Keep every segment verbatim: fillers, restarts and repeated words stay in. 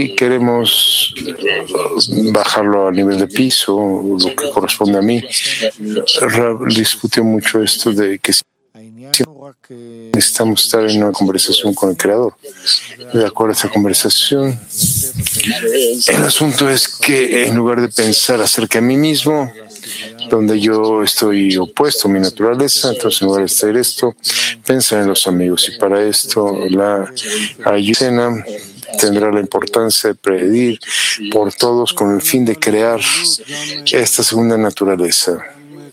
y queremos bajarlo a nivel de piso, lo que corresponde a mí. Rab discutió mucho esto de que necesitamos estar en una conversación con el Creador. De acuerdo a esta conversación, el asunto es que en lugar de pensar acerca de mí mismo, donde yo estoy opuesto a mi naturaleza, entonces en lugar de hacer esto, pensar en los amigos. Y para esto la ayuda tendrá la importancia de predir por todos con el fin de crear esta segunda naturaleza.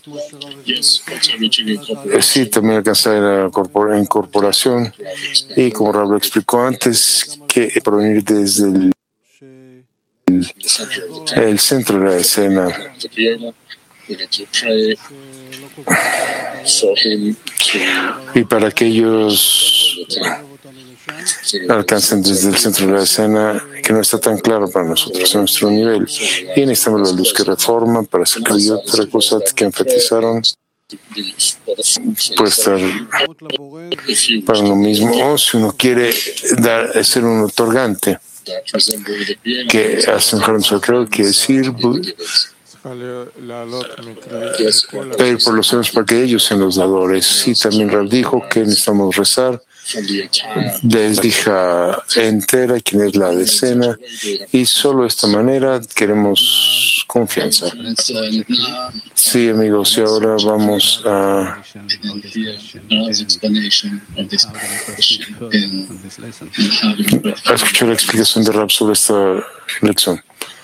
Sí, también alcanzar la incorporación y, como Rab explicó antes, que provenir desde el, el centro de la escena. Y para que ellos alcancen desde el centro de la escena, que no está tan claro para nosotros en nuestro nivel, y necesitamos la luz que reforma para sacar y otra cosa que enfatizaron puede estar para uno mismo, o si uno quiere dar, ser un otorgante que asemejarnos al Creador, quiere decir pedir por los seres para que ellos sean los dadores. Y también Rab dijo que necesitamos rezar desde hija entera, quien es la decena, y solo de esta manera queremos confianza. Sí, amigos, y ahora vamos a a escuchar la explicación de Rab sobre esta lección.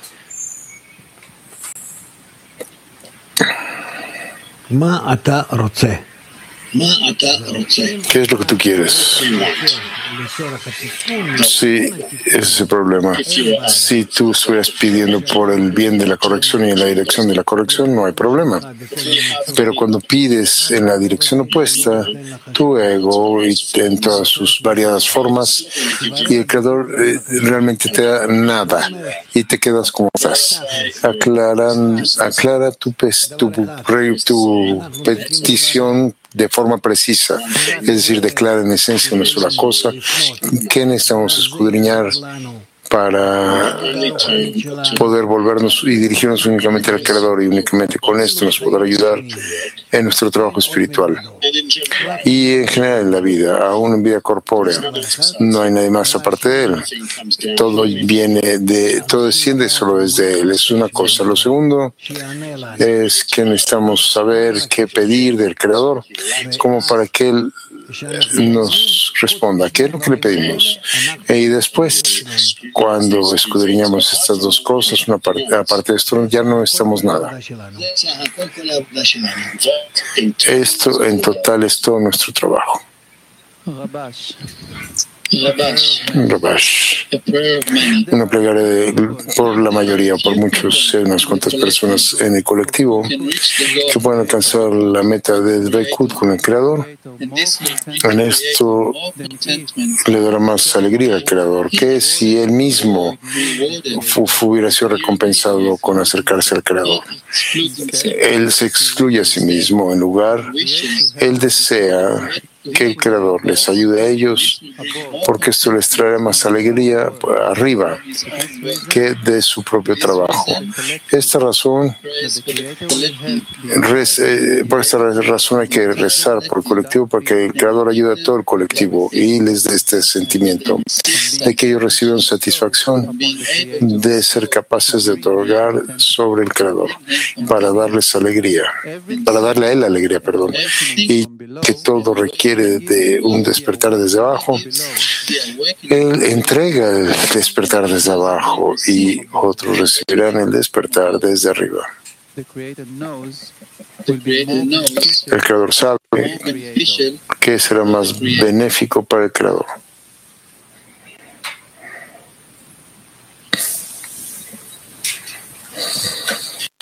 ¿Qué es lo que tú quieres? Sí, ese es el problema. Si tú estuvieras pidiendo por el bien de la corrección y en la dirección de la corrección, no hay problema. Pero cuando pides en la dirección opuesta, tu ego y en todas sus variadas formas, y el Creador eh, realmente te da nada y te quedas como estás. Aclaran, aclara tu, tu, tu petición de forma precisa, es decir, declara en esencia una sola cosa que necesitamos escudriñar para poder volvernos y dirigirnos únicamente al Creador, y únicamente con esto nos podrá ayudar en nuestro trabajo espiritual y en general en la vida, aún en vida corpórea. No hay nadie más aparte de Él. Todo viene de, todo desciende solo desde Él. Es una cosa. Lo segundo es que necesitamos saber qué pedir del Creador, como para que Él nos responda qué es lo que le pedimos. Y después, cuando escudriñamos estas dos cosas, una parte, aparte de esto, ya no estamos nada. Esto en total es todo nuestro trabajo. Rabash. Una plegaria de, por la mayoría, por muchos, unas cuantas personas en el colectivo que puedan alcanzar la meta de Dveikut con el Creador. En esto le dará más alegría al Creador que si él mismo hubiera sido recompensado con acercarse al Creador. Él se excluye a sí mismo. En lugar, él desea que el Creador les ayude a ellos, porque esto les traerá más alegría arriba que de su propio trabajo. Esta razón, rez, eh, por esta razón hay que rezar por el colectivo, para que el Creador ayude a todo el colectivo y les dé este sentimiento de que ellos reciban satisfacción de ser capaces de otorgar sobre el Creador, para darles alegría, para darle a él alegría, perdón, y que todo requiere de un despertar desde abajo. Él entrega el despertar desde abajo y otros recibirán el despertar desde arriba. El Creador sabe que será más benéfico para el Creador.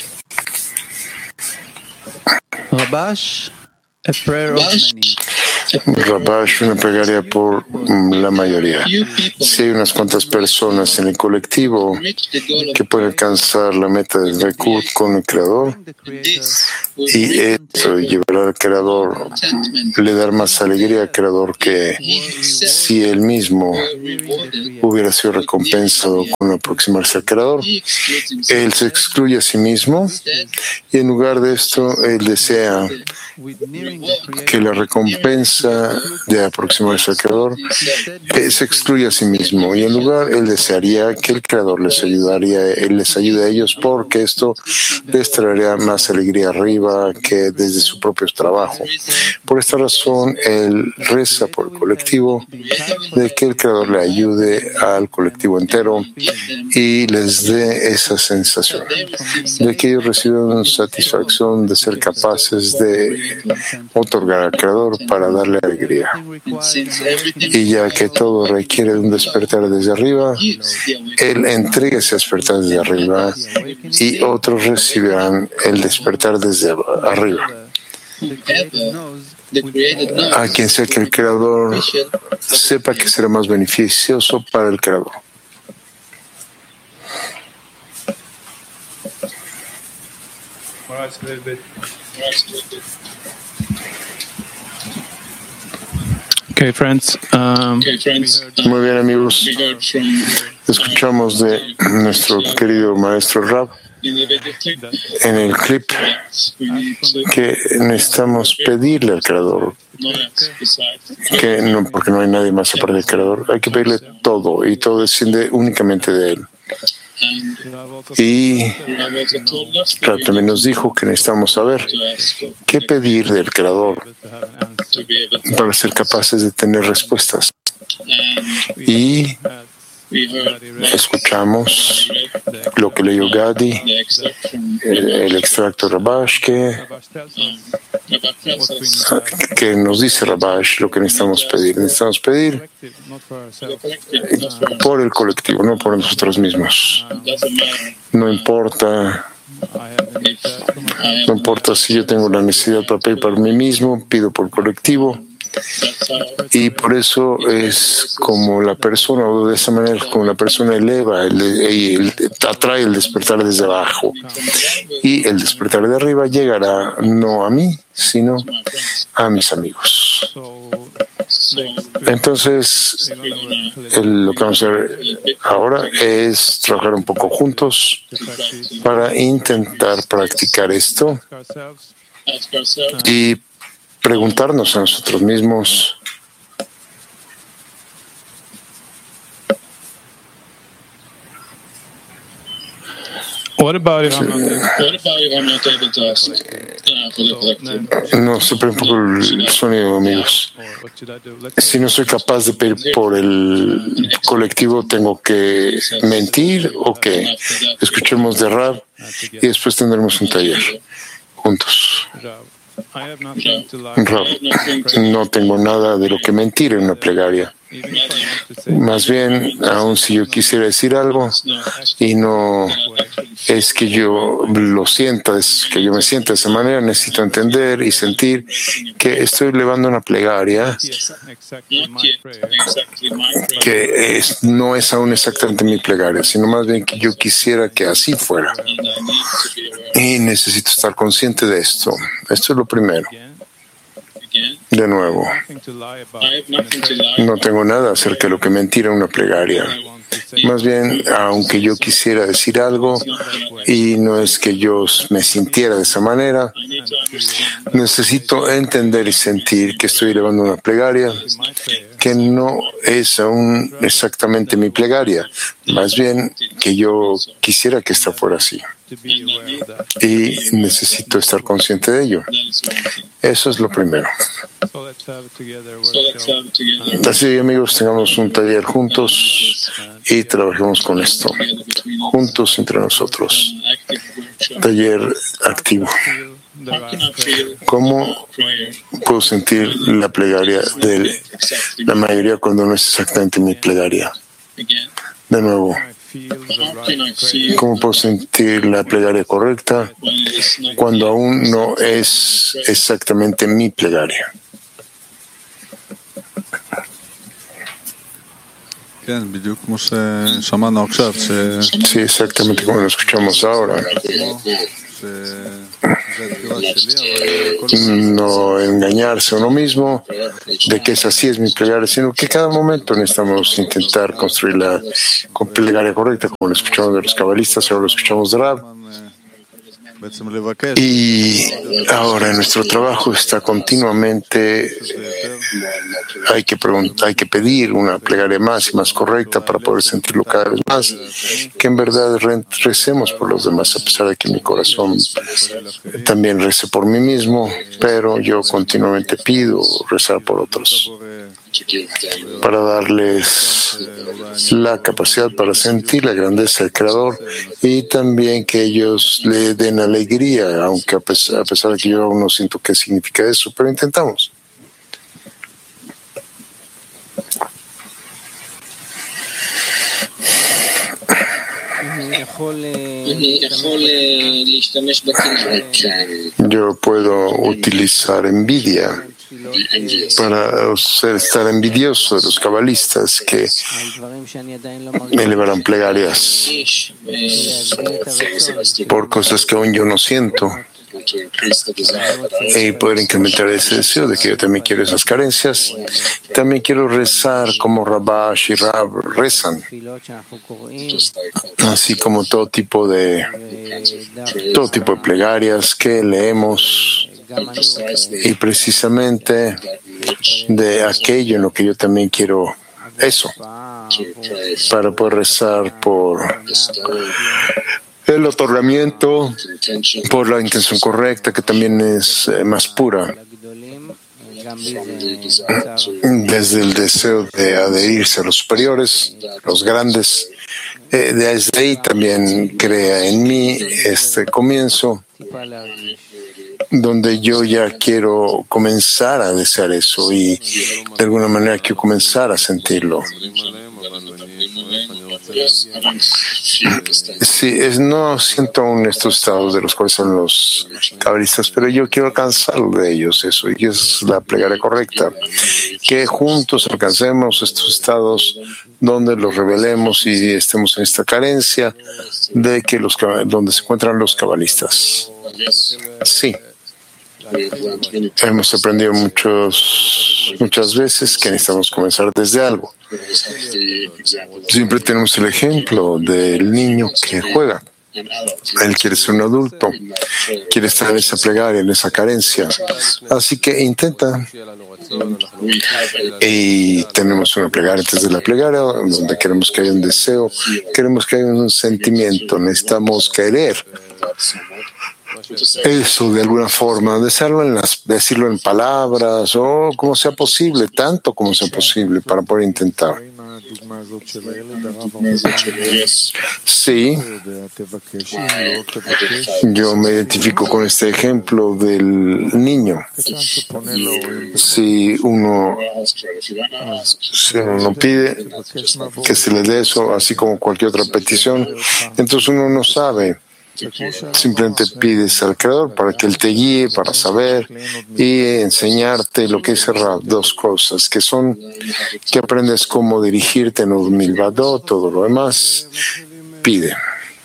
Rabash, a prayer of many. Rabash, una plegaria por la mayoría. Si hay unas cuantas personas en el colectivo que pueden alcanzar la meta del Rekut con el Creador, y eso llevará al Creador, le dará más alegría al Creador que si él mismo hubiera sido recompensado con aproximarse al Creador. Él se excluye a sí mismo y en lugar de esto, él desea que la recompensa de aproximarse al Creador eh, se excluya a sí mismo y en lugar él desearía que el Creador les ayudaría, él les ayude a ellos porque esto les traería más alegría arriba que desde su propio trabajo. Por esta razón, él reza por el colectivo de que el Creador le ayude al colectivo entero y les dé esa sensación de que ellos reciben satisfacción de ser capaces de otorgar al Creador para darle alegría. Y ya que todo requiere de un despertar desde arriba, Él entrega ese despertar desde arriba y otros recibirán el despertar desde arriba. A quien sea que el Creador sepa que será más beneficioso para el Creador. Okay, friends. Um, Muy bien, amigos. Escuchamos de nuestro querido maestro Rab en el clip que necesitamos pedirle al Creador, que no, porque no hay nadie más aparte del Creador, hay que pedirle todo y todo desciende únicamente de Él. Y Rab también nos dijo que necesitamos saber qué pedir del Creador para ser capaces de tener respuestas. Y escuchamos lo que leyó Gadi, el, el extracto Rabash, que, que nos dice Rabash lo que necesitamos pedir. Necesitamos pedir por el colectivo, no por nosotros mismos. No importa. No importa si yo tengo la necesidad para pedir para mí mismo, pido por el colectivo. Y por eso es como la persona, o de esa manera como la persona eleva y atrae el despertar desde abajo. Y el despertar de arriba llegará no a mí, sino a mis amigos. Entonces, el, lo que vamos a hacer ahora es trabajar un poco juntos para intentar practicar esto y preguntarnos a nosotros mismos What about if I'm not able to ask uh, for the collective? No, se un poco el sonido, amigos. Si no soy capaz de pedir por el colectivo, ¿tengo que mentir o qué? Escuchemos de Rab y después tendremos un taller juntos. Rab, no tengo nada de lo que mentir en una plegaria. Más bien, aun si yo quisiera decir algo y no es que yo lo sienta, es que yo me sienta de esa manera, necesito entender y sentir que estoy elevando una plegaria que es, no es aún exactamente mi plegaria, sino más bien que yo quisiera que así fuera. Y necesito estar consciente de esto. Esto es lo primero. De nuevo, no tengo nada acerca de lo que mentir en una plegaria. Más bien, aunque yo quisiera decir algo y no es que yo me sintiera de esa manera, necesito entender y sentir que estoy elevando una plegaria que no es aún exactamente mi plegaria, más bien que yo quisiera que esta fuera así. Y necesito estar consciente de ello. Eso es lo primero. Así, amigos, tengamos un taller juntos y trabajemos con esto, juntos entre nosotros. Taller activo. ¿Cómo puedo sentir la plegaria de la mayoría cuando no es exactamente mi plegaria? De nuevo, ¿cómo puedo sentir la plegaria correcta cuando aún no es exactamente mi plegaria? Sí, exactamente como lo escuchamos ahora. No engañarse a uno mismo de que es así es mi plegaria, sino que cada momento necesitamos intentar construir la plegaria correcta, como lo escuchamos de los cabalistas, ahora lo escuchamos de Rab. Y ahora nuestro trabajo está continuamente, hay que preguntar, hay que pedir una plegaria más y más correcta para poder sentirlo cada vez más, que en verdad recemos por los demás, a pesar de que mi corazón también rece por mí mismo, pero yo continuamente pido rezar por otros, para darles la capacidad para sentir la grandeza del Creador y también que ellos le den alegría, aunque a pesar, a pesar de que yo aún no siento qué significa eso, pero intentamos. Yo puedo utilizar envidia para estar envidioso de los cabalistas que elevarán plegarias por cosas que aún yo no siento, y poder incrementar ese deseo de que yo también quiero esas carencias. También quiero rezar como Rabash y Rab rezan, así como todo tipo de todo tipo de plegarias que leemos, y precisamente de aquello en lo que yo también quiero eso, para poder rezar por el otorgamiento, por la intención correcta, que también es eh, más pura, desde el deseo de adherirse a los superiores, los grandes. Eh, desde ahí también crea en mí este comienzo, donde yo ya quiero comenzar a desear eso y de alguna manera quiero comenzar a sentirlo. Sí, es, no siento aún estos estados de los cuales son los cabalistas, pero yo quiero alcanzar de ellos eso, y es la plegaria correcta, que juntos alcancemos estos estados donde los revelemos y estemos en esta carencia de que los donde se encuentran los cabalistas. Sí. Hemos aprendido muchos, muchas veces que necesitamos comenzar desde algo. Siempre tenemos el ejemplo del niño que juega. Él quiere ser un adulto, quiere estar en esa plegaria, en esa carencia. Así que intenta. Y tenemos una plegaria antes de la plegaria, donde queremos que haya un deseo, queremos que haya un sentimiento, necesitamos querer eso de alguna forma, decirlo en, las, decirlo en palabras o como sea posible, tanto como sea posible, para poder intentar. Sí, yo me identifico con este ejemplo del niño. Si uno, si uno no pide que se le dé eso, así como cualquier otra petición, entonces uno no sabe. Simplemente pides al Creador para que Él te guíe, para saber y enseñarte lo que es Rab, dos cosas, que son que aprendes cómo dirigirte en un milvadot, todo lo demás, pide.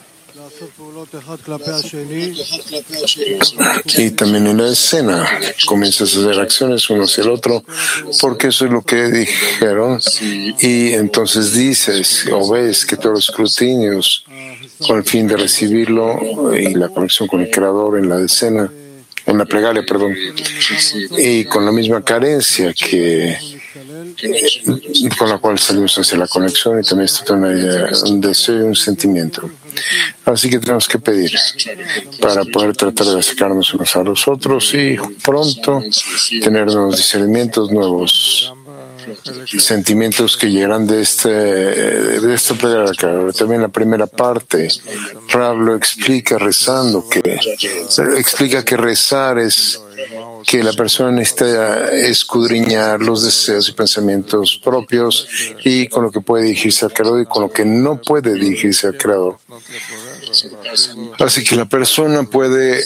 Y también en la escena comienzas a hacer acciones uno hacia el otro, porque eso es lo que dijeron, y entonces dices o ves que todos los escrutinios con el fin de recibirlo y la conexión con el Creador en la escena, en la plegaria, perdón, y con la misma carencia que con la cual salimos hacia la conexión, y también esto una idea, un deseo y un sentimiento. Así que tenemos que pedir para poder tratar de acercarnos unos a los otros y pronto tener nuevos discernimientos, nuevos sentimientos que llegarán de este de esta plegaria. También la primera parte, Rab lo explica rezando, que explica que rezar es que la persona necesita escudriñar los deseos y pensamientos propios y con lo que puede dirigirse al Creador y con lo que no puede dirigirse al Creador. Así que la persona puede,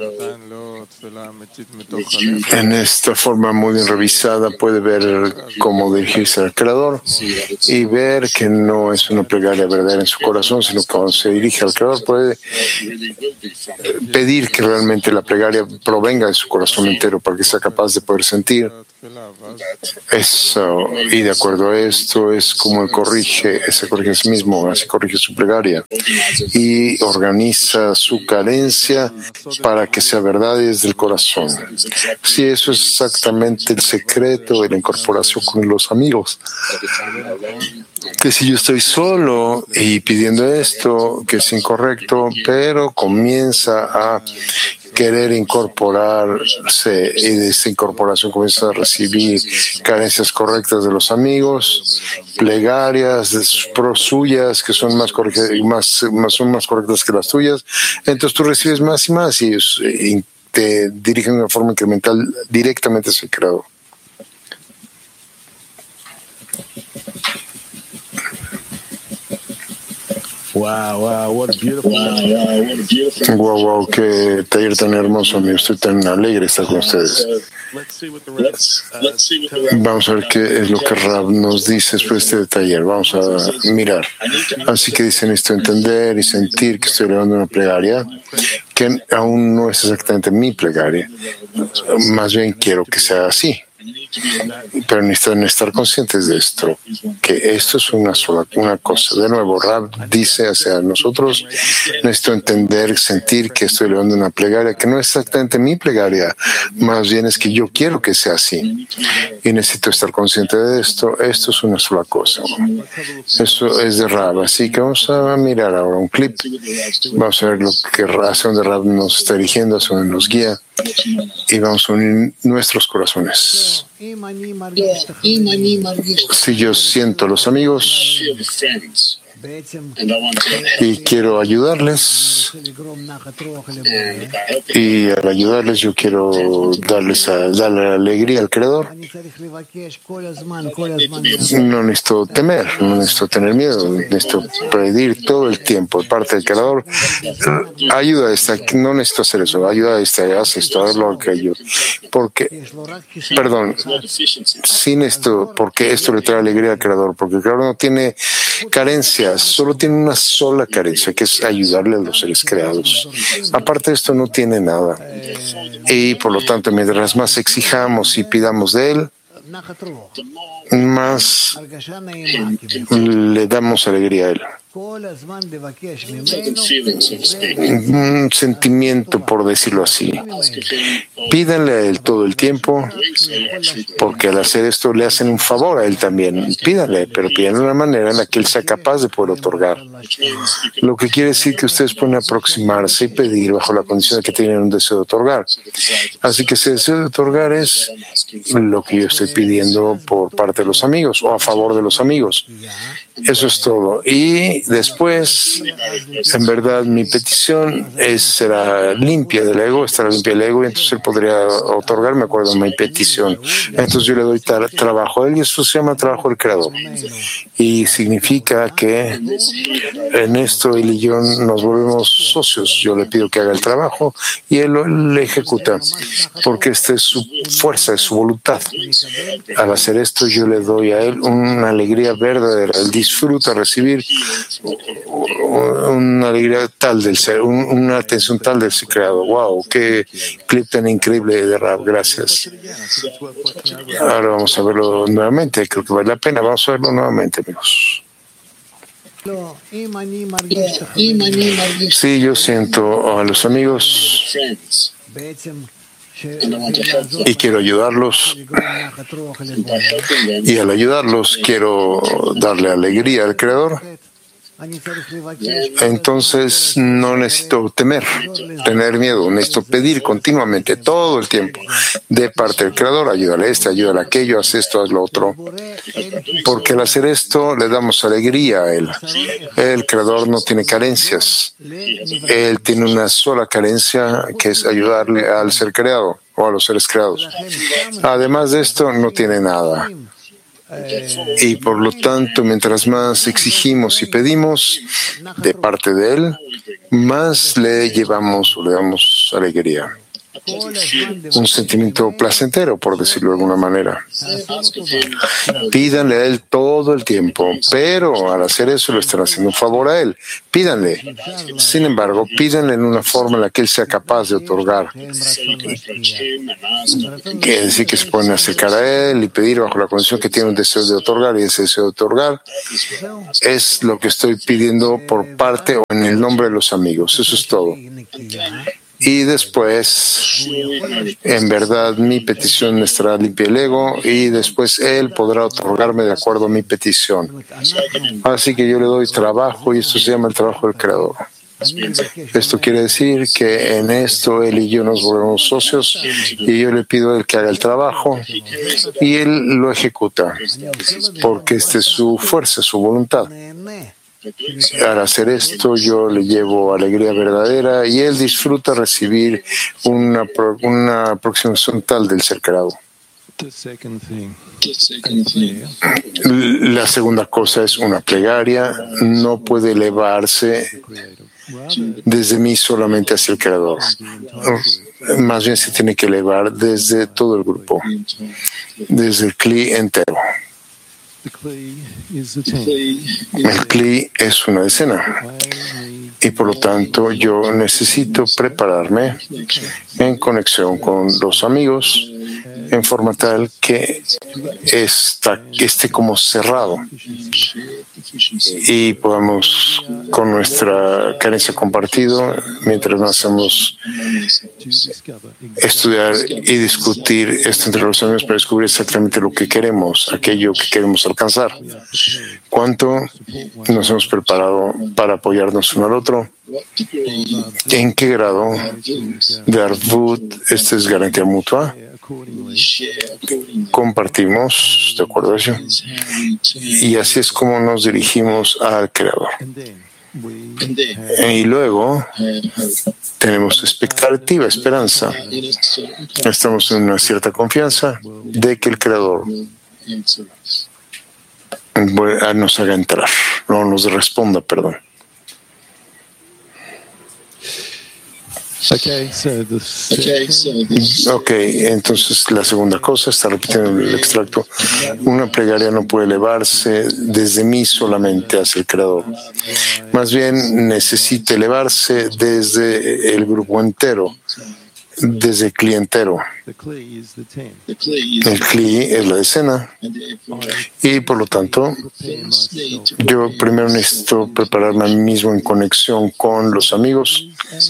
en esta forma muy bien revisada, puede ver cómo dirigirse al Creador y ver que no es una plegaria verdadera en su corazón, sino que cuando se dirige al Creador puede pedir que realmente la plegaria provenga de su corazón entero para que sea capaz de poder sentir eso. Y de acuerdo a esto es como él corrige, se corrige a sí mismo, así corrige su plegaria y organiza su carencia para que sea verdad desde el corazón. Sí, eso es exactamente el secreto de la incorporación con los amigos. Que si yo estoy solo y pidiendo esto, que es incorrecto, pero comienza a querer incorporarse y de esa incorporación comienza a recibir carencias correctas de los amigos, plegarias de sus pros suyas que son más, más, más, son más correctas que las tuyas, entonces tú recibes más y más y ellos y te dirigen de una forma incremental directamente hacia el Creador. Wow, wow, what a beautiful. Wow, wow, qué taller tan hermoso, amigo. Estoy tan alegre de estar con ustedes. Vamos a ver qué es lo que Rab nos dice después de este taller. Vamos a mirar. Así que dicen esto, entender y sentir que estoy elevando una plegaria que aún no es exactamente mi plegaria. Más bien quiero que sea así. Pero necesitan estar conscientes de esto, que esto es una sola una cosa. De nuevo, Rab dice hacia nosotros, necesito entender, sentir que estoy elevando una plegaria que no es exactamente mi plegaria, más bien es que yo quiero que sea así. Y necesito estar consciente de esto. Esto es una sola cosa. Esto es de Rab. Así que vamos a mirar ahora un clip. Vamos a ver lo que hacia donde Rab nos está dirigiendo, hacia donde nos guía. Y vamos a unir nuestros corazones. Si yo siento a los amigos y quiero ayudarles, y al ayudarles yo quiero darles a, darle alegría al Creador, no necesito temer, no necesito tener miedo, necesito pedir todo el tiempo de parte del Creador, ayuda a esta, no necesito hacer eso, ayuda a esta, haz esto, haz lo que yo, porque, perdón, sin esto, porque esto le trae alegría al Creador, porque el Creador no tiene carencia, solo tiene una sola carencia, que es ayudarle a los seres creados. Aparte de esto no tiene nada. Y por lo tanto, mientras más exijamos y pidamos de él, más le damos alegría a él. Un sentimiento, por decirlo así. Pídanle a él todo el tiempo, porque al hacer esto le hacen un favor a él también. Pídanle, pero pídanle de una manera en la que él sea capaz de poder otorgar. Lo que quiere decir que ustedes pueden aproximarse y pedir bajo la condición de que tienen un deseo de otorgar. Así que ese deseo de otorgar es lo que yo estoy pidiendo por parte de los amigos o a favor de los amigos. Eso es todo. Y después, en verdad, mi petición es, será limpia del ego, estará limpia del ego, y entonces él podría otorgarme de acuerdo a mi petición. Entonces yo le doy tra- trabajo a él y eso se llama trabajo del Creador. Y significa que en esto él y yo nos volvemos socios. Yo le pido que haga el trabajo y él lo le ejecuta, porque esta es su fuerza, es su voluntad. Al hacer esto yo le doy a él una alegría verdadera. Él disfruta recibir una alegría tal del ser, un, una atención tal del ser creado. Wow, qué clip tan increíble de Rab, gracias. Ahora vamos a verlo nuevamente, creo que vale la pena, vamos a verlo nuevamente, amigos. Sí, yo siento a los amigos y quiero ayudarlos, y al ayudarlos quiero darle alegría al Creador, entonces no necesito temer, tener miedo, necesito pedir continuamente, todo el tiempo, de parte del Creador, ayúdale a este, ayúdale a aquello, haz esto, haz lo otro, porque al hacer esto le damos alegría a Él. El Creador no tiene carencias, Él tiene una sola carencia, que es ayudarle al ser creado o a los seres creados. Además de esto, no tiene nada. Y por lo tanto, mientras más exigimos y pedimos de parte de Él, más le llevamos o le damos alegría. Un sentimiento placentero, por decirlo de alguna manera. Pídanle a Él todo el tiempo, pero al hacer eso le están haciendo un favor a Él. Pídanle. Sin embargo, pídanle en una forma en la que Él sea capaz de otorgar. Quiere decir que se pueden acercar a Él y pedir bajo la condición que tiene un deseo de otorgar, y ese deseo de otorgar es lo que estoy pidiendo por parte o en el nombre de los amigos. Eso es todo. Y después, en verdad, mi petición estará limpia el ego, y después Él podrá otorgarme de acuerdo a mi petición. Así que yo le doy trabajo, y esto se llama el trabajo del Creador. Esto quiere decir que en esto Él y yo nos volvemos socios, y yo le pido a Él que haga el trabajo y Él lo ejecuta, porque esta es su fuerza, su voluntad. Al hacer esto, yo le llevo alegría verdadera y Él disfruta recibir una, una aproximación tal del ser creado. La segunda cosa es una plegaria. No puede elevarse desde mí solamente hacia el Creador. Más bien se tiene que elevar desde todo el grupo, desde el Kli entero. El Kli es una decena, y por lo tanto yo necesito prepararme en conexión con los amigos en forma tal que está, que esté como cerrado, y podamos, con nuestra carencia compartida, mientras más hacemos estudiar y discutir esto entre los amigos para descubrir exactamente lo que queremos, aquello que queremos alcanzar. ¿Cuánto nos hemos preparado para apoyarnos uno al otro? ¿En qué grado de Arvut esta es garantía mutua? Compartimos de acuerdo a eso, y así es como nos dirigimos al Creador. Y luego tenemos expectativa, esperanza. Estamos en una cierta confianza de que el Creador nos haga entrar, no nos responda, perdón. Okay, so the second... Ok, entonces la segunda cosa, está repitiendo el extracto. Una plegaria no puede elevarse desde mí solamente hacia el Creador. Más bien necesita elevarse desde el grupo entero, desde el Kli entero. El Kli es la decena, y por lo tanto yo primero necesito prepararme a mí mismo en conexión con los amigos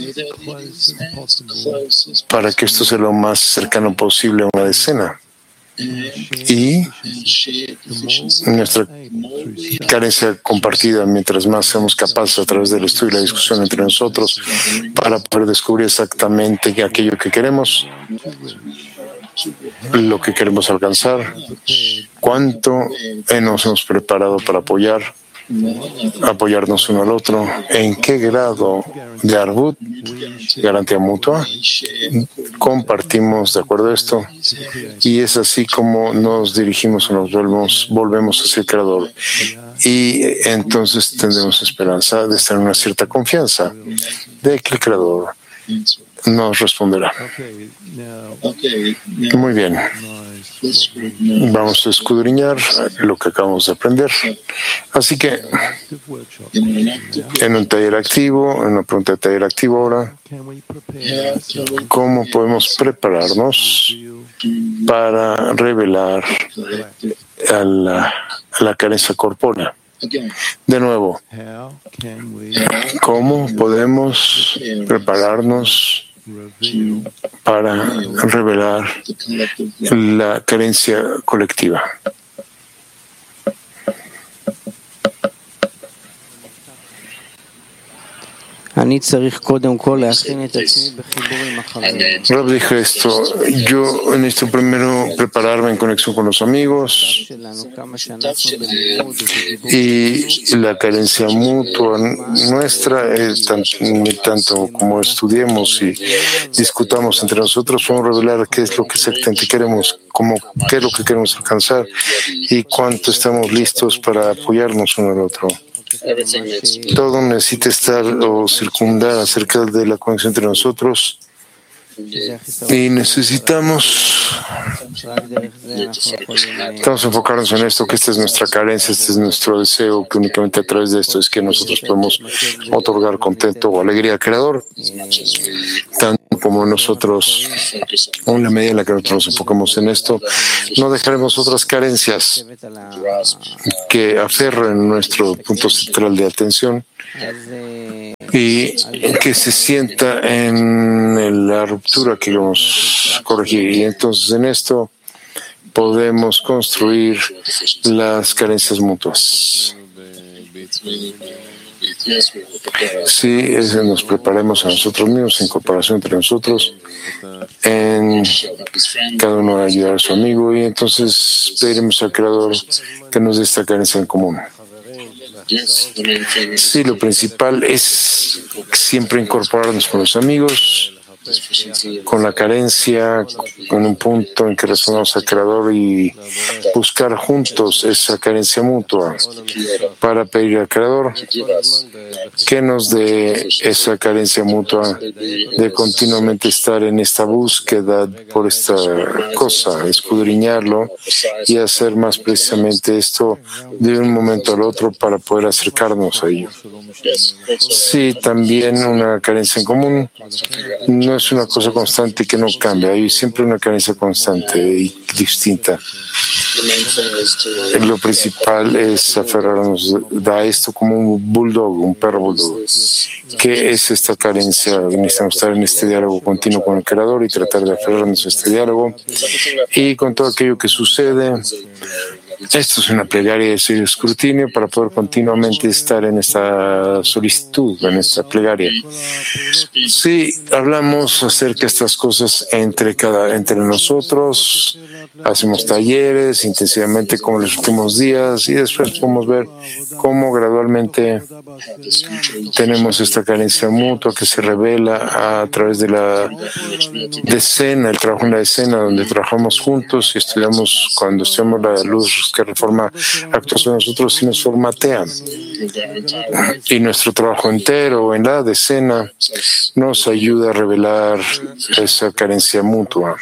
para que esto sea lo más cercano posible a una decena. Y nuestra carencia compartida, mientras más seamos capaces a través del estudio y la discusión entre nosotros para poder descubrir exactamente aquello que queremos, lo que queremos alcanzar, cuánto nos hemos preparado para apoyar, apoyarnos uno al otro, en qué grado de Arvut, garantía mutua, compartimos de acuerdo a esto, y es así como nos dirigimos o nos volvemos, volvemos hacia el Creador, y entonces tendremos esperanza de estar en una cierta confianza de que el Creador nos responderá. Muy bien. Vamos a escudriñar lo que acabamos de aprender. Así que, en un taller activo, en una pregunta de taller activo ahora, ¿cómo podemos prepararnos para revelar a la, a la carencia corpórea? De nuevo, ¿cómo podemos prepararnos para revelar la carencia colectiva? Rab dijo esto: yo necesito primero prepararme en conexión con los amigos y la carencia mutua nuestra, eh, tan, tanto como estudiemos y discutamos entre nosotros, podemos revelar qué es lo que exactamente queremos, cómo, qué es lo que queremos alcanzar y cuánto estamos listos para apoyarnos uno al otro. Todo necesita estar o circundar acerca de la conexión entre nosotros y necesitamos estamos enfocarnos en esto, que esta es nuestra carencia, este es nuestro deseo, que únicamente a través de esto es que nosotros podemos otorgar contento o alegría al Creador, tanto como nosotros, en la medida en la que nosotros nos enfocamos en esto, no dejaremos otras carencias que aferren nuestro punto central de atención y que se sienta en la ruptura que vamos a corregir. Y entonces en esto podemos construir las carencias mutuas. Sí, es, nos preparemos a nosotros mismos, en comparación entre nosotros, en cada uno a ayudar a su amigo, y entonces pediremos al Creador que nos dé esta carencia en común. Sí, lo principal es siempre incorporarnos con los amigos, con la carencia, con un punto en que resonamos al Creador y buscar juntos esa carencia mutua para pedir al Creador que nos dé esa carencia mutua de continuamente estar en esta búsqueda por esta cosa, escudriñarlo y hacer más precisamente esto de un momento al otro para poder acercarnos a ello. Sí, también una carencia en común no es una cosa constante que no cambia, hay siempre una carencia constante y distinta. Lo principal es aferrarnos a esto como un bulldog, un perro bulldog. ¿Qué es esta carencia? Necesitamos estar en este diálogo continuo con el Creador y tratar de aferrarnos a este diálogo. Y con todo aquello que sucede, esto es una plegaria de escrutinio para poder continuamente estar en esta solicitud, en esta plegaria. Sí, hablamos acerca de estas cosas entre cada, entre nosotros, hacemos talleres intensivamente como en los últimos días y después podemos ver cómo gradualmente tenemos esta carencia mutua que se revela a través de la decena, el trabajo en la decena, donde trabajamos juntos y estudiamos, cuando estudiamos la luz que reforma actuación de nosotros y nos formatea. Y nuestro trabajo entero en la decena nos ayuda a revelar esa carencia mutua.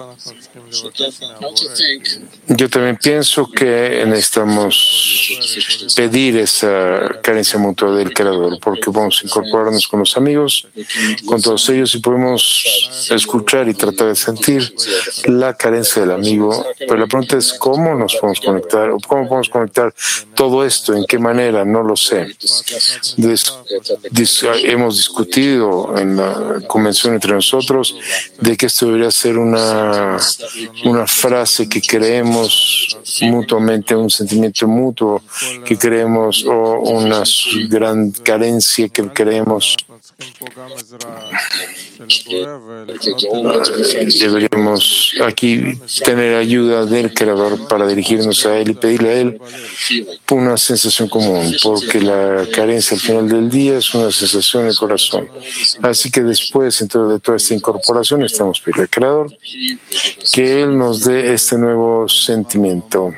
Yo también pienso que necesitamos pedir esa carencia mutua del Creador, porque vamos a incorporarnos con los amigos, con todos ellos, y podemos escuchar y tratar de sentir la carencia del amigo. Pero la pregunta es cómo nos podemos conectar, o cómo podemos conectar todo esto, en qué manera, no lo sé. Des, dis, hemos discutido en la convención entre nosotros de que esto debería ser una, una frase que creemos mutuamente, un sentimiento mutuo que creemos, o una gran carencia que creemos. Deberíamos aquí tener ayuda del Creador para dirigirnos a Él y pedirle a Él una sensación común, porque la carencia al final del día es una sensación en el corazón. Así que después, dentro de toda esta incorporación, estamos pidiendo al Creador que Él nos dé este nuevo sentimiento.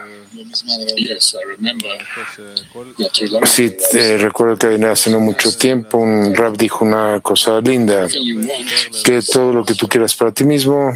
Sí, eh, recuerdo que hace no mucho tiempo un rab dijo una cosa linda, que todo lo que tú quieras para ti mismo,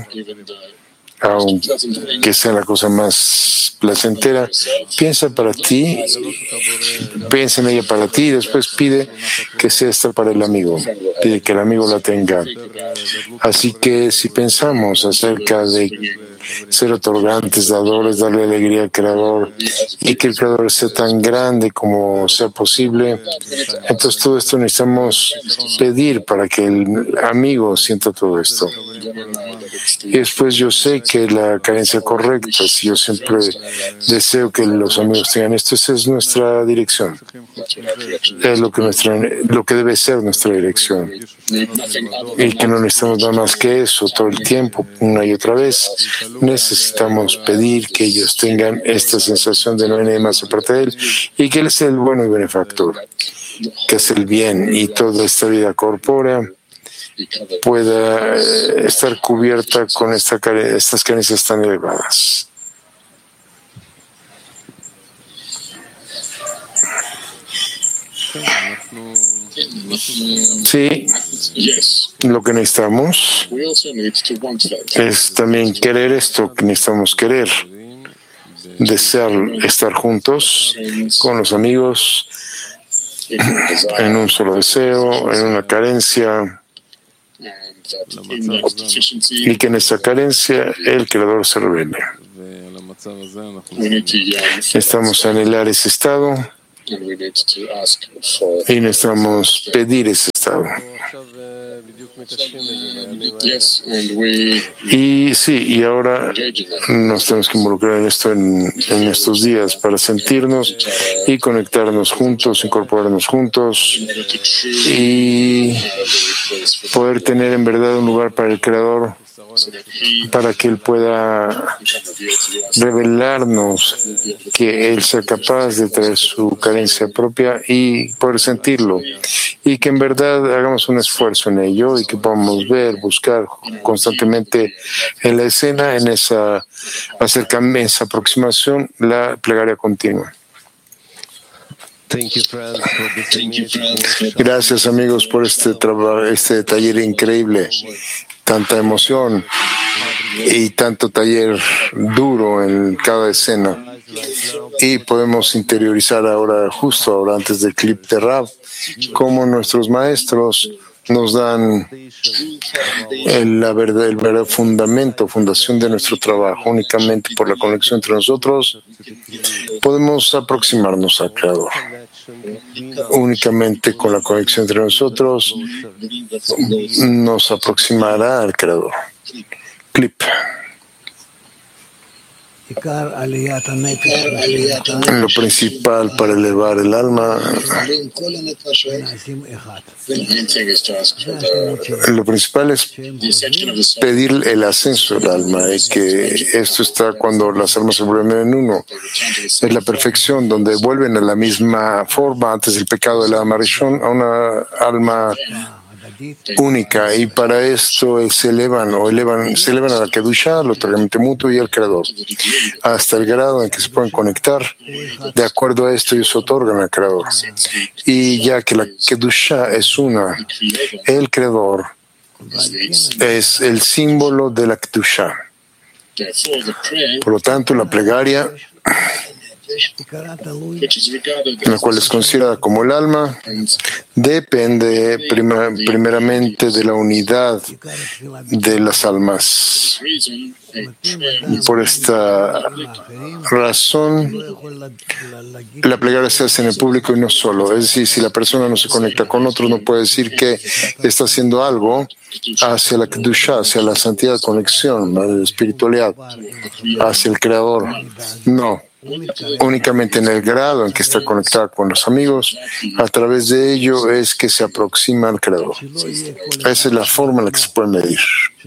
aunque sea la cosa más placentera, piensa para ti, piensa en ella para ti y después pide que sea esta para el amigo, pide que el amigo la tenga. Así que si pensamos acerca de ser otorgantes, dadores, darle alegría al Creador y que el Creador sea tan grande como sea posible. Entonces todo esto necesitamos pedir para que el amigo sienta todo esto. Y después yo sé que la carencia correcta, si yo siempre deseo que los amigos tengan esto, esa es nuestra dirección. Es lo que, nuestra, lo que debe ser nuestra dirección. Y que no necesitamos nada más que eso todo el tiempo, una y otra vez. Necesitamos pedir que ellos tengan esta sensación de no hay nadie más aparte de Él y que Él es el bueno y benefactor, que es el bien y toda esta vida corpórea pueda estar cubierta con esta, estas carencias tan elevadas. Sí, lo que necesitamos es también querer esto que necesitamos querer, desear estar juntos con los amigos en un solo deseo, en una carencia, y que en esa carencia el Creador se revele. Necesitamos anhelar ese estado y necesitamos pedir ese estado. Y sí, y ahora nos tenemos que involucrar en esto en, en estos días para sentirnos y conectarnos juntos, incorporarnos juntos y poder tener en verdad un lugar para el Creador, para que Él pueda revelarnos que Él sea capaz de traer su carencia propia y poder sentirlo, y que en verdad hagamos un esfuerzo en ello y que podamos ver, buscar constantemente en la escena, en esa acercamiento, esa aproximación, la plegaria continua. Gracias, amigos, por este trabajo, este taller increíble. Tanta emoción y tanto taller duro en cada escena. Y podemos interiorizar ahora, justo ahora, antes del clip de Rav, cómo nuestros maestros nos dan el, la verdad, el verdadero fundamento, fundación de nuestro trabajo. Únicamente por la conexión entre nosotros podemos aproximarnos al Creador. Únicamente con la conexión entre nosotros nos aproximará al Creador. Clip. Lo principal para elevar el alma, lo principal es pedir el ascenso del alma, y que esto está cuando las almas se vuelven en uno. Es la perfección, donde vuelven a la misma forma antes del pecado de la alma Rishon, a una alma única, y para esto se elevan o elevan, se elevan a la Kedusha, al otorgamiento mutuo y al Creador, hasta el grado en que se pueden conectar. De acuerdo a esto, ellos otorgan al Creador. Y ya que la Kedusha es una, el Creador es el símbolo de la Kedusha. Por lo tanto, la plegaria, la cual es considerada como el alma, depende prima, primeramente de la unidad de las almas. Por esta razón, la plegaria se hace en el público y no solo. Es decir, si la persona no se conecta con otros, no puede decir que está haciendo algo hacia la Kedusha, hacia la santidad, conexión, la espiritualidad, hacia el Creador. No. Únicamente en el grado en que está conectada con los amigos, a través de ello es que se aproxima al Creador. Esa es la forma en la que se puede medir,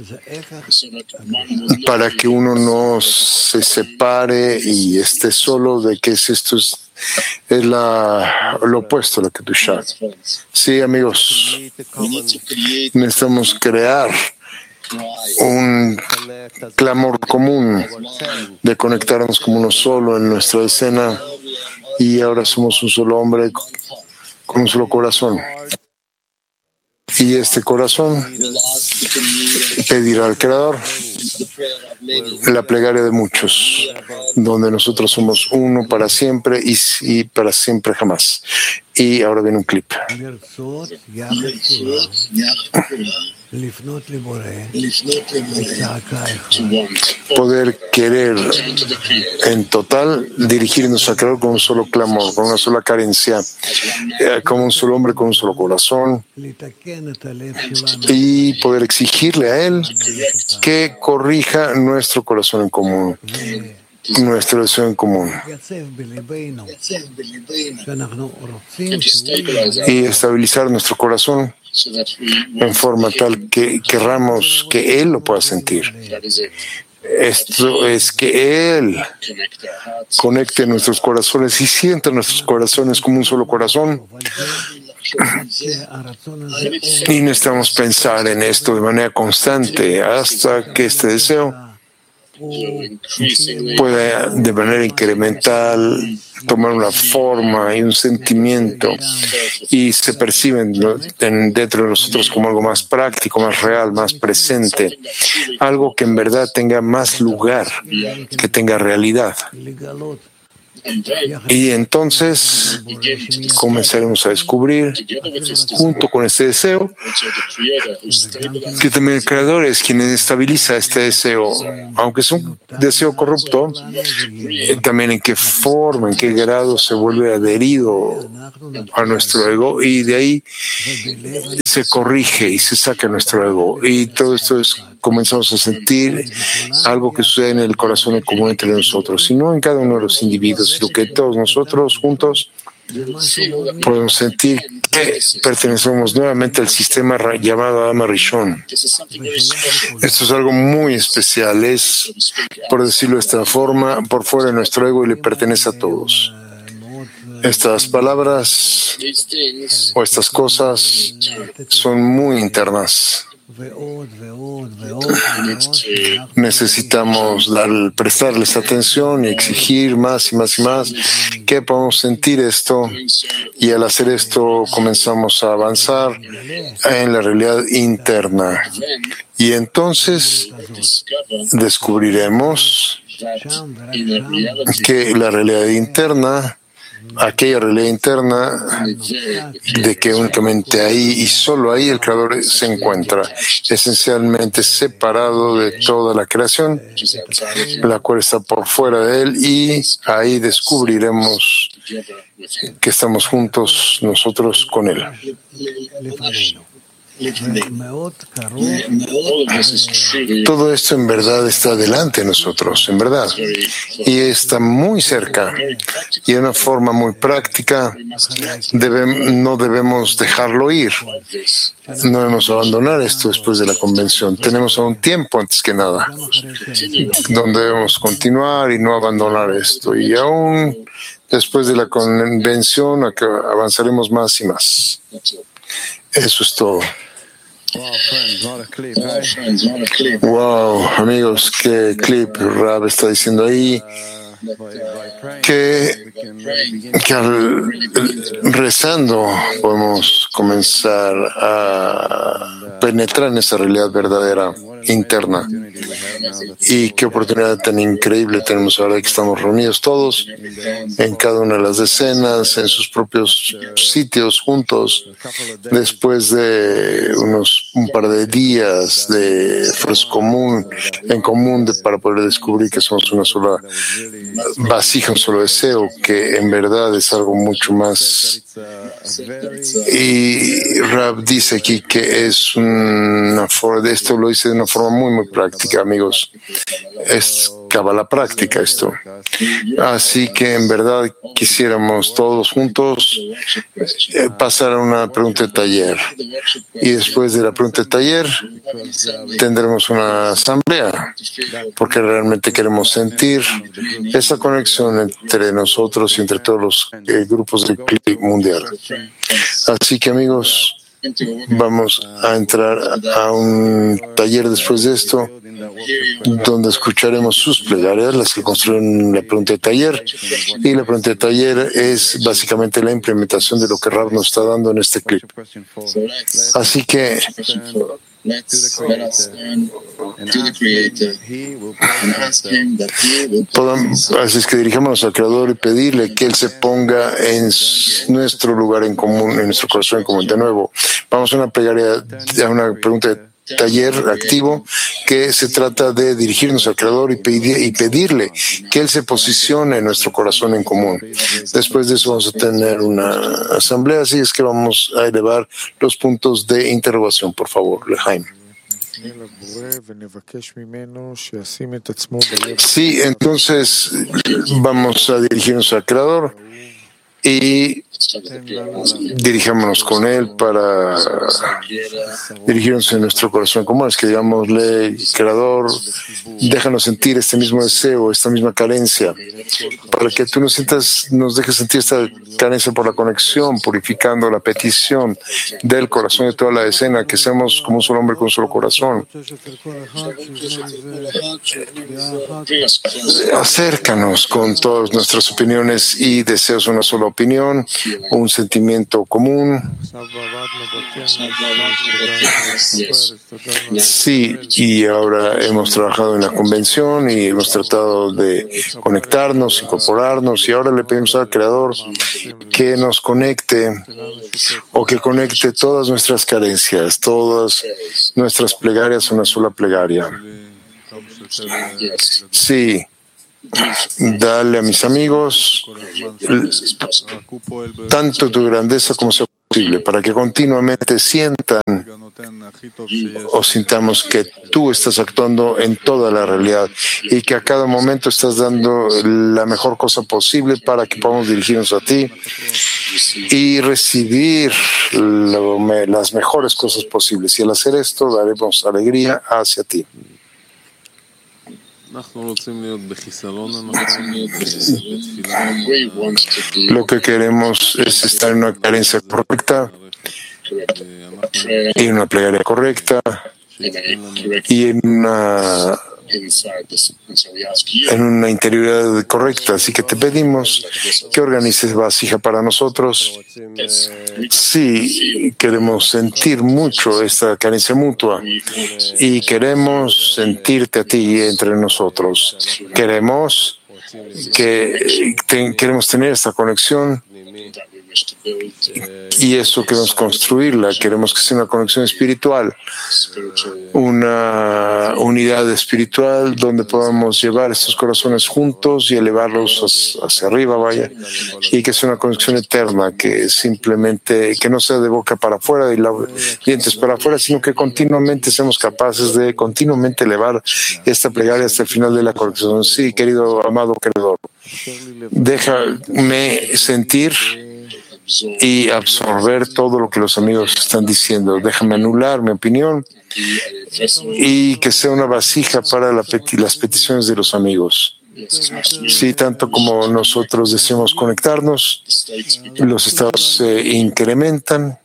para que uno no se separe y esté solo de que esto es, es la, lo opuesto a la Kedusha. Sí, amigos, necesitamos crear un clamor común de conectarnos como uno solo en nuestra escena, y ahora somos un solo hombre con un solo corazón, y este corazón pedirá al Creador la plegaria de muchos, donde nosotros somos uno para siempre y, y para siempre jamás. Y ahora viene un clip. Poder querer en total dirigirnos al Creador con un solo clamor, con una sola carencia, eh, como un solo hombre con un solo corazón, y poder exigirle a Él que corrija nuestro corazón en común, nuestro deseo en común, y estabilizar nuestro corazón en forma tal que querramos que Él lo pueda sentir. Esto es que Él conecte nuestros corazones y sienta nuestros corazones como un solo corazón. Y necesitamos pensar en esto de manera constante hasta que este deseo pueda de manera incremental tomar una forma y un sentimiento y se perciben dentro de nosotros como algo más práctico, más real, más presente, algo que en verdad tenga más lugar, que tenga realidad. Y entonces comenzaremos a descubrir, junto con este deseo, que también el Creador es quien estabiliza este deseo, aunque es un deseo corrupto, también en qué forma, en qué grado se vuelve adherido a nuestro ego, y de ahí se corrige y se saca nuestro ego. Y todo esto es, comenzamos a sentir algo que sucede en el corazón en común entre nosotros, y no en cada uno de los individuos, sino que todos nosotros juntos podemos sentir que pertenecemos nuevamente al sistema llamado Adama Rishon. Esto es algo muy especial, es, por decirlo de esta forma, por fuera de nuestro ego y le pertenece a todos. Estas palabras o estas cosas son muy internas. Necesitamos dar, prestarles atención y exigir más y más y más que podamos sentir esto, y al hacer esto comenzamos a avanzar en la realidad interna, y entonces descubriremos que la realidad interna, aquella realidad interna de que únicamente ahí y solo ahí el Creador se encuentra, esencialmente separado de toda la creación, la cual está por fuera de él, y ahí descubriremos que estamos juntos nosotros con él. Todo esto en verdad está delante de nosotros, en verdad, y está muy cerca, y de una forma muy práctica debe, no debemos dejarlo ir, no debemos abandonar esto después de la convención. Tenemos aún tiempo antes que nada, donde debemos continuar y no abandonar esto, y aún después de la convención avanzaremos más y más. Eso es todo. Wow, amigos, qué clip Rab está diciendo ahí. Que, que al, rezando podemos comenzar a penetrar en esa realidad verdadera interna. Y qué oportunidad tan increíble tenemos ahora que estamos reunidos todos en cada una de las decenas, en sus propios sitios juntos, después de unos un par de días de esfuerzo común, en común de, para poder descubrir que somos una sola vasija, un solo deseo, que en verdad es algo mucho más. Y Rab dice aquí que es una forma, de esto lo dice de una forma muy, muy práctica, amigos. Es Kabbalah práctica esto. Así que en verdad quisiéramos todos juntos eh, pasar a una pregunta de taller. Y después de la pregunta de taller tendremos una asamblea, porque realmente queremos sentir esa conexión entre nosotros y entre todos los eh, grupos del clip mundial. Así que, amigos, vamos a entrar a un taller después de esto, donde escucharemos sus plegarias, las que construyen la pregunta de taller. Y la pregunta de taller es básicamente la implementación de lo que Rab nos está dando en este clip. Así que Let's, let us turn to the Creator and ask Him that He will Podamos, así es que dirijámonos al Creador y pedirle que Él se ponga en nuestro lugar en común, en nuestro corazón en común. De nuevo, vamos a una plegaria, a una pregunta de taller activo que se trata de dirigirnos al Creador y, pedir, y pedirle que Él se posicione en nuestro corazón en común. Después de eso vamos a tener una asamblea, así es que vamos a elevar los puntos de interrogación, por favor, Lejaim. Sí, entonces vamos a dirigirnos al Creador y dirijámonos con Él para dirigirnos en nuestro corazón común. Es que digámosle, Creador, déjanos sentir este mismo deseo, esta misma carencia, para que tú nos sientas, nos dejes sentir esta carencia por la conexión, purificando la petición del corazón de toda la escena, que seamos como un solo hombre con un solo corazón. Acércanos con todas nuestras opiniones y deseos, una sola opinión, un sentimiento común. Sí, y ahora hemos trabajado en la convención y hemos tratado de conectarnos, incorporarnos, y ahora le pedimos al Creador que nos conecte o que conecte todas nuestras carencias, todas nuestras plegarias a una sola plegaria. Sí. Dale a mis amigos tanto tu grandeza como sea posible, para que continuamente sientan o sintamos que tú estás actuando en toda la realidad y que a cada momento estás dando la mejor cosa posible para que podamos dirigirnos a ti y recibir lo, las mejores cosas posibles. Y al hacer esto, daremos alegría hacia ti. Lo que queremos es estar en una carencia correcta y en una plegaria correcta y en una en una interioridad correcta. Así que te pedimos que organices vasija para nosotros. Sí, queremos sentir mucho esta carencia mutua y queremos sentirte a ti entre nosotros. Queremos que te, queremos tener esta conexión y eso queremos construirla. Queremos que sea una conexión espiritual, una unidad espiritual donde podamos llevar estos corazones juntos y elevarlos hacia arriba, vaya, y que sea una conexión eterna, que simplemente, que no sea de boca para afuera y dientes para afuera, sino que continuamente seamos capaces de continuamente elevar esta plegaria hasta el final de la conexión. Sí, querido, amado Creador, déjame sentir y absorber todo lo que los amigos están diciendo. Déjame anular mi opinión y que sea una vasija para la peti- las peticiones de los amigos. Sí, tanto como nosotros deseamos conectarnos, los estados se incrementan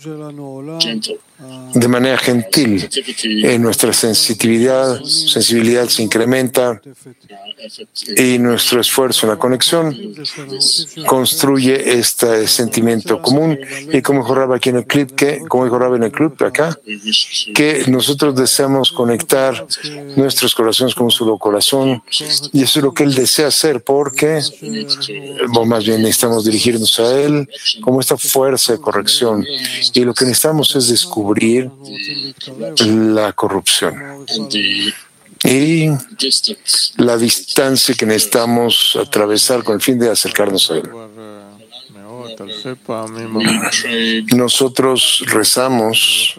de manera gentil. En nuestra sensitividad, sensibilidad se incrementa y nuestro esfuerzo en la conexión construye este sentimiento común. Y como dijo Rab aquí en el clip, que, como dijo Rab en el clip acá, que nosotros deseamos conectar nuestros corazones con un solo corazón, y eso es lo que Él desea hacer, porque, o más bien necesitamos dirigirnos a Él como esta fuerza de corrección, y lo que necesitamos es descubrir la corrupción y la distancia que necesitamos atravesar con el fin de acercarnos a Él. Nosotros rezamos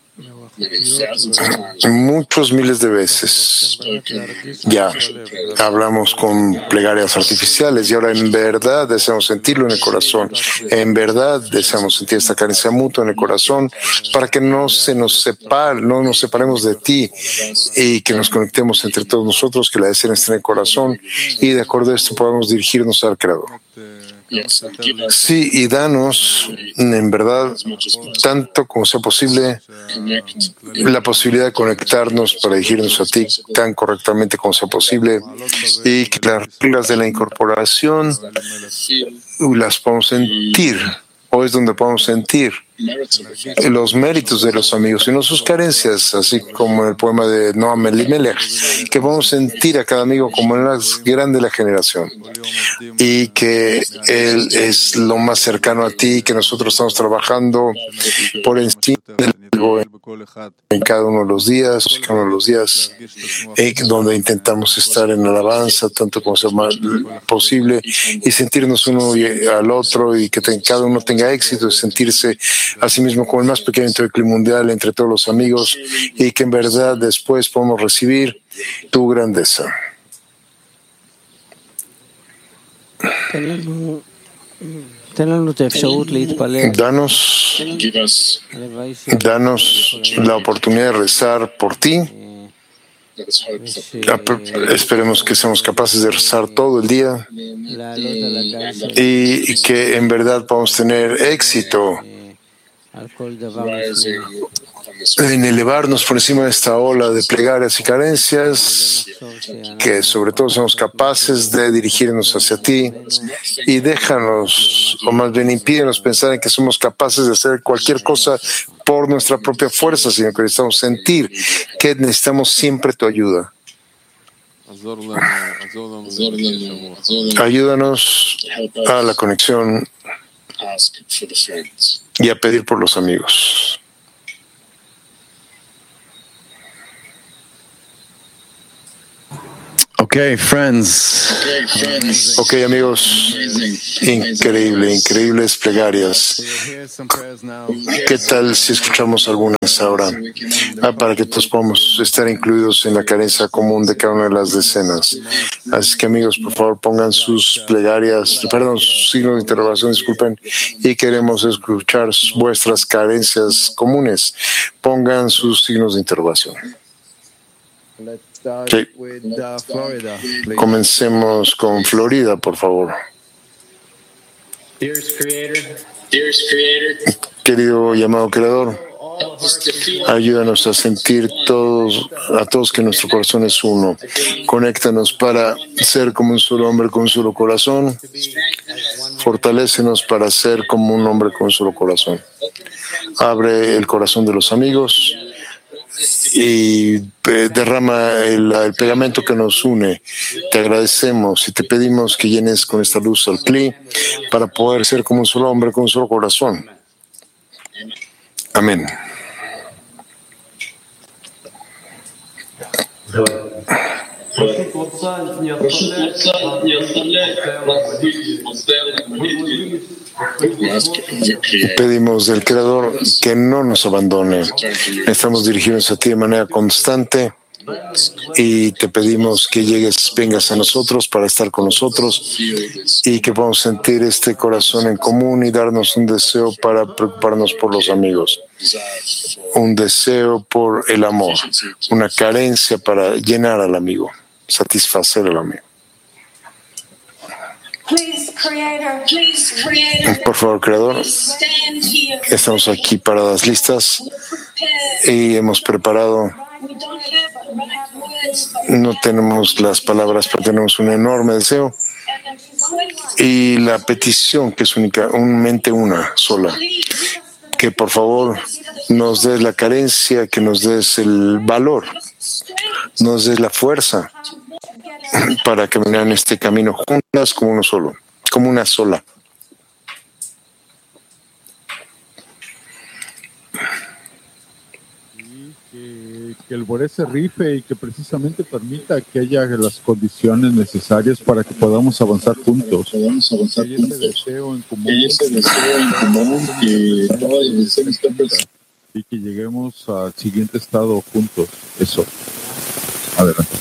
muchos miles de veces. Ya hablamos con plegarias artificiales y ahora en verdad deseamos sentirlo en el corazón. En verdad deseamos sentir esta carencia mutua en el corazón para que no se nos separe, no nos separemos de ti y que nos conectemos entre todos nosotros, que la escena esté en el corazón y de acuerdo a esto podamos dirigirnos al Creador. Sí, y danos, en verdad, tanto como sea posible, la posibilidad de conectarnos para dirigirnos a ti tan correctamente como sea posible y que las reglas de la incorporación las podamos sentir, o es donde podamos sentir los méritos de los amigos y no sus carencias, así como en el poema de Noam Elimelech, que podemos sentir a cada amigo como el más grande de la generación y que él es lo más cercano a ti, que nosotros estamos trabajando por encima del ego en cada uno de los días, cada uno de los días, eh, donde intentamos estar en alabanza tanto como sea más posible y sentirnos uno al otro y que ten, cada uno tenga éxito y sentirse a sí mismo como el más pequeño del clima mundial entre todos los amigos y que en verdad después podamos recibir tu grandeza. Danos, danos la oportunidad de rezar por ti. Esperemos que seamos capaces de rezar todo el día y que en verdad podamos tener éxito en elevarnos por encima de esta ola de plegarias y carencias, que sobre todo seamos capaces de dirigirnos hacia ti y déjanos, o más bien impídenos pensar en que somos capaces de hacer cualquier cosa por nuestra propia fuerza, sino que necesitamos sentir que necesitamos siempre tu ayuda. Ayúdanos a la conexión y a pedir por los amigos. Okay, friends. Ok, amigos. Increíble, increíbles plegarias. ¿Qué tal si escuchamos algunas ahora? Ah, para que todos podamos estar incluidos en la carencia común de cada una de las decenas. Así que, amigos, por favor, pongan sus plegarias, perdón, sus signos de interrogación, disculpen, y queremos escuchar vuestras carencias comunes. Pongan sus signos de interrogación. Sí. Comencemos con Florida, por favor. Querido llamado Creador, ayúdanos a sentir todos, a todos que nuestro corazón es uno. Conéctanos para ser como un solo hombre con un solo corazón. Fortalécenos para ser como un hombre con un solo corazón. Abre el corazón de los amigos y derrama el, el pegamento que nos une. Te agradecemos y te pedimos que llenes con esta luz al Kli para poder ser como un solo hombre con un solo corazón. Amén. Pedimos del Creador que no nos abandone. Estamos dirigidos a ti de manera constante y te pedimos que llegues, vengas a nosotros para estar con nosotros y que podamos sentir este corazón en común y darnos un deseo para preocuparnos por los amigos, un deseo por el amor, una carencia para llenar al amigo, satisfacer al amigo. Por favor, Creador, estamos aquí paradas listas y hemos preparado. No tenemos las palabras, pero tenemos un enorme deseo y la petición que es única, un mente una sola. Que por favor nos des la carencia, que nos des el valor, nos des la fuerza para caminar en este camino juntas como uno solo, como una sola. Que el Boré se rife y que precisamente permita que haya las condiciones necesarias para que podamos avanzar juntos. Podamos avanzar que juntos. Ese deseo en común, que ese deseo en común, que todas las decisiones estén presentes y que lleguemos al siguiente estado juntos. Eso. Adelante.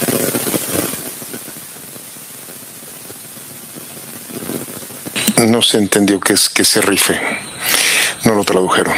No se entendió que es que se rife. No lo tradujeron.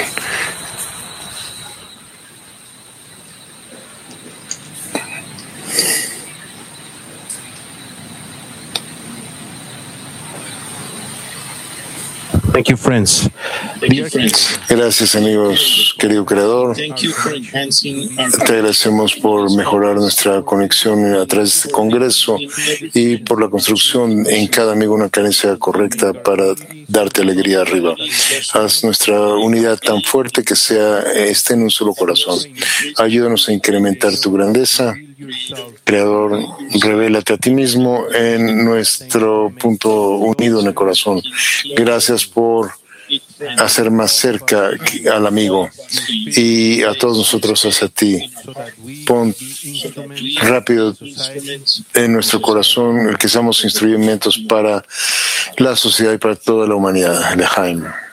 Thank you, friends. Gracias, amigos, querido creador. Te agradecemos por mejorar nuestra conexión a través de este congreso y por la construcción en cada amigo una carencia correcta para darte alegría arriba. Haz nuestra unidad tan fuerte que sea esté en un solo corazón. Ayúdanos a incrementar tu grandeza. Creador, revélate a ti mismo en nuestro punto unido en el corazón. Gracias por hacer más cerca al amigo y a todos nosotros hacia ti. Pon rápido en nuestro corazón el que seamos instrumentos para la sociedad y para toda la humanidad. Lejaim.